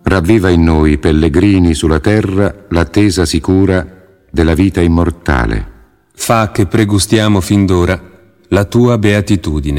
ravviva in noi, pellegrini sulla terra, l'attesa sicura della vita immortale. Fa che pregustiamo fin d'ora la tua beatitudine.